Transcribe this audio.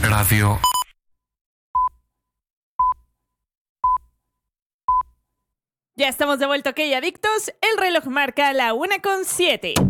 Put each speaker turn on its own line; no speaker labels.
Radio.
Ya estamos de vuelta, ok, adictos. El reloj marca la 1:07.